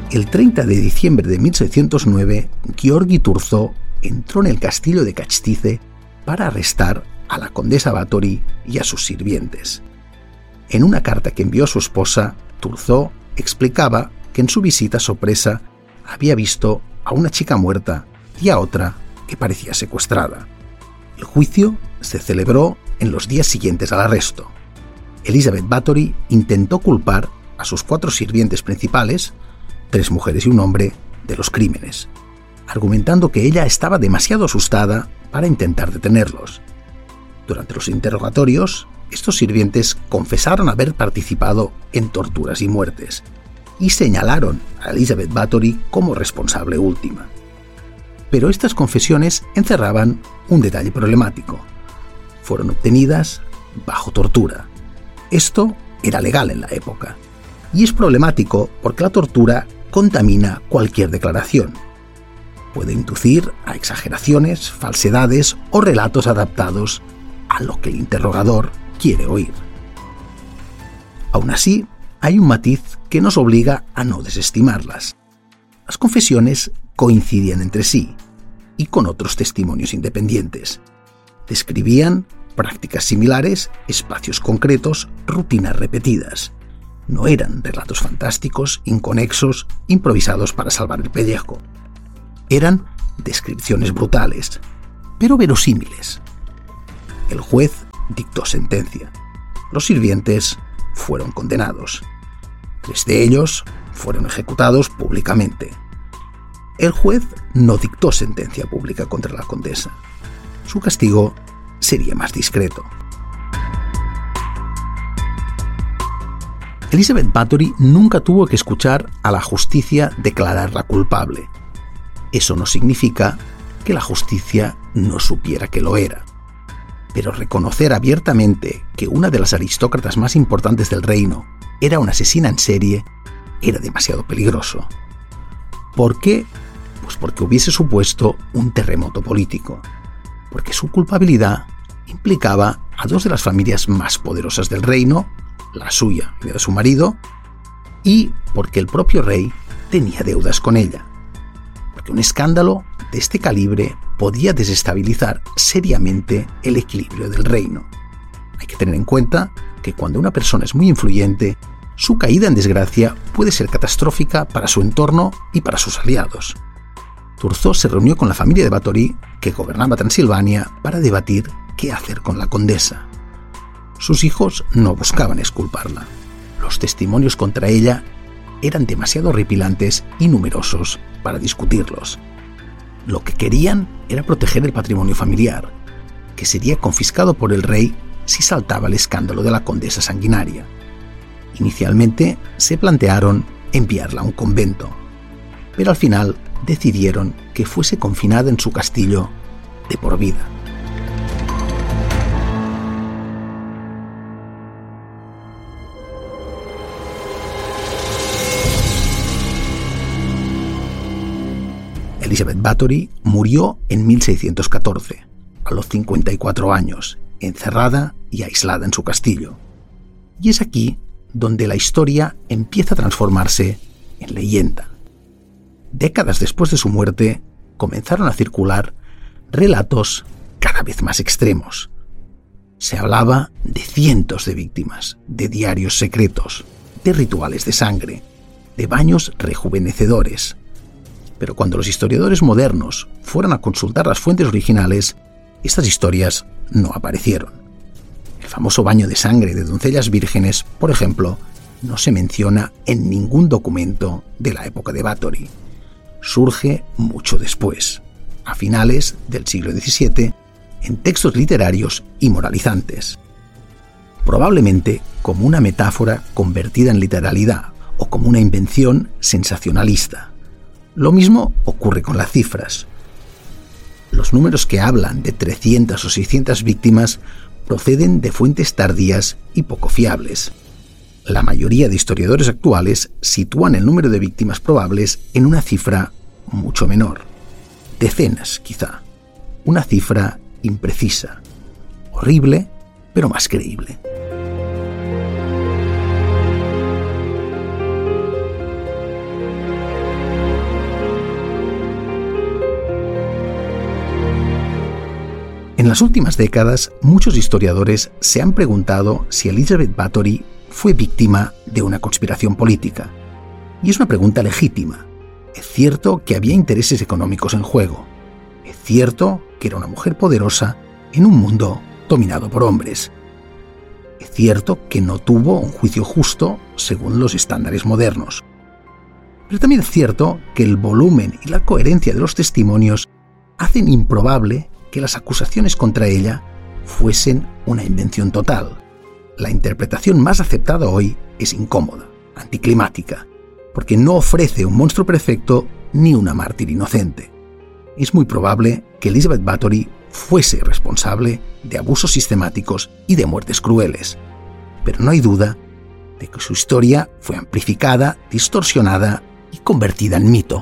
El 30 de diciembre de 1609, Gheorghe Thurzó entró en el castillo de Castice para arrestar a la condesa Báthory y a sus sirvientes. En una carta que envió a su esposa, Thurzó explicaba que en su visita sorpresa había visto a una chica muerta y a otra que parecía secuestrada. El juicio se celebró en los días siguientes al arresto. Elizabeth Báthory intentó culpar a sus 4 sirvientes principales, 3 mujeres y un hombre, de los crímenes, argumentando que ella estaba demasiado asustada para intentar detenerlos. Durante los interrogatorios, estos sirvientes confesaron haber participado en torturas y muertes y señalaron a Elizabeth Báthory como responsable última. Pero estas confesiones encerraban un detalle problemático. Fueron obtenidas bajo tortura. Esto era legal en la época. Y es problemático porque la tortura contamina cualquier declaración. Puede inducir a exageraciones, falsedades o relatos adaptados a lo que el interrogador quiere oír. Aún así, hay un matiz que nos obliga a no desestimarlas. Las confesiones coincidían entre sí y con otros testimonios independientes. Describían prácticas similares, espacios concretos, rutinas repetidas. No eran relatos fantásticos, inconexos, improvisados para salvar el pellejo. Eran descripciones brutales, pero verosímiles. El juez dictó sentencia. Los sirvientes fueron condenados. 3 de ellos fueron ejecutados públicamente. El juez no dictó sentencia pública contra la condesa. Su castigo sería más discreto. Elizabeth Báthory nunca tuvo que escuchar a la justicia declararla culpable. Eso no significa que la justicia no supiera que lo era. Pero reconocer abiertamente que una de las aristócratas más importantes del reino era una asesina en serie era demasiado peligroso. ¿Por qué? Pues porque hubiese supuesto un terremoto político. Porque su culpabilidad implicaba a 2 de las familias más poderosas del reino, la suya y la de su marido, y porque el propio rey tenía deudas con ella. Porque un escándalo de este calibre podía desestabilizar seriamente el equilibrio del reino. Hay que tener en cuenta que cuando una persona es muy influyente, su caída en desgracia puede ser catastrófica para su entorno y para sus aliados. Thurzó se reunió con la familia de Báthory, que gobernaba Transilvania, para debatir qué hacer con la condesa. Sus hijos no buscaban exculparla. Los testimonios contra ella eran demasiado horripilantes y numerosos para discutirlos. Lo que querían era proteger el patrimonio familiar, que sería confiscado por el rey si saltaba el escándalo de la condesa sanguinaria. Inicialmente se plantearon enviarla a un convento, pero al final decidieron que fuese confinada en su castillo de por vida. Elizabeth Báthory murió en 1614, a los 54 años, encerrada y aislada en su castillo. Y es aquí donde la historia empieza a transformarse en leyenda. Décadas después de su muerte, comenzaron a circular relatos cada vez más extremos. Se hablaba de cientos de víctimas, de diarios secretos, de rituales de sangre, de baños rejuvenecedores. Pero cuando los historiadores modernos fueron a consultar las fuentes originales, estas historias no aparecieron. El famoso baño de sangre de doncellas vírgenes, por ejemplo, no se menciona en ningún documento de la época de Báthory. Surge mucho después, a finales del siglo XVII, en textos literarios y moralizantes. Probablemente como una metáfora convertida en literalidad o como una invención sensacionalista. Lo mismo ocurre con las cifras. Los números que hablan de 300 o 600 víctimas proceden de fuentes tardías y poco fiables. La mayoría de historiadores actuales sitúan el número de víctimas probables en una cifra mucho menor. Decenas, quizá. Una cifra imprecisa. Horrible, pero más creíble. En las últimas décadas, muchos historiadores se han preguntado si Elizabeth Bathory fue víctima de una conspiración política. Y es una pregunta legítima. Es cierto que había intereses económicos en juego. Es cierto que era una mujer poderosa en un mundo dominado por hombres. Es cierto que no tuvo un juicio justo según los estándares modernos. Pero también es cierto que el volumen y la coherencia de los testimonios hacen improbable que las acusaciones contra ella fuesen una invención total. La interpretación más aceptada hoy es incómoda, anticlimática, porque no ofrece un monstruo perfecto ni una mártir inocente. Es muy probable que Elizabeth Bathory fuese responsable de abusos sistemáticos y de muertes crueles, pero no hay duda de que su historia fue amplificada, distorsionada y convertida en mito.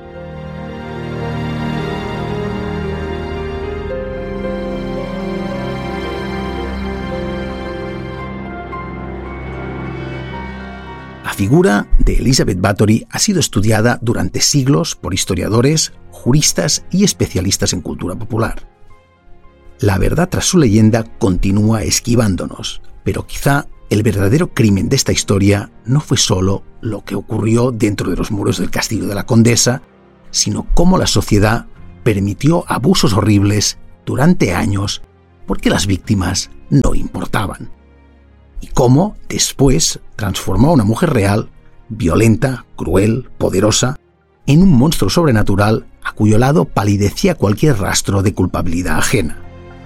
La figura de Elizabeth Bathory ha sido estudiada durante siglos por historiadores, juristas y especialistas en cultura popular. La verdad tras su leyenda continúa esquivándonos, pero quizá el verdadero crimen de esta historia no fue solo lo que ocurrió dentro de los muros del castillo de la Condesa, sino cómo la sociedad permitió abusos horribles durante años porque las víctimas no importaban. Y cómo después transformó a una mujer real, violenta, cruel, poderosa, en un monstruo sobrenatural a cuyo lado palidecía cualquier rastro de culpabilidad ajena.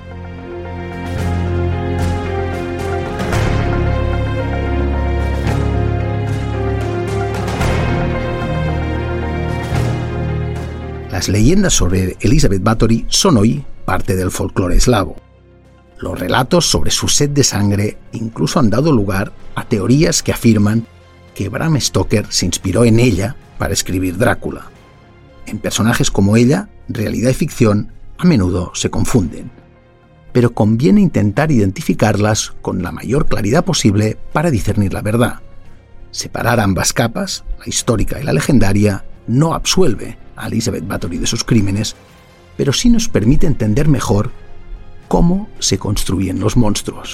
Las leyendas sobre Elizabeth Bathory son hoy parte del folclore eslavo. Los relatos sobre su sed de sangre incluso han dado lugar a teorías que afirman que Bram Stoker se inspiró en ella para escribir Drácula. En personajes como ella, realidad y ficción a menudo se confunden, pero conviene intentar identificarlas con la mayor claridad posible para discernir la verdad. Separar ambas capas, la histórica y la legendaria, no absuelve a Elizabeth Bathory de sus crímenes, pero sí nos permite entender mejor cómo se construyen los monstruos.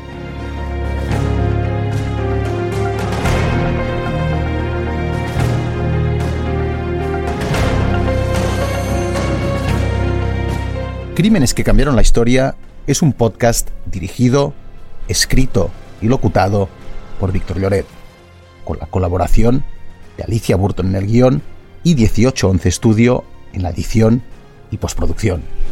Crímenes que cambiaron la historia es un podcast dirigido, escrito y locutado por Víctor Lloret, con la colaboración de Alicia Burton en el guión y 1811 Studio en la edición y postproducción.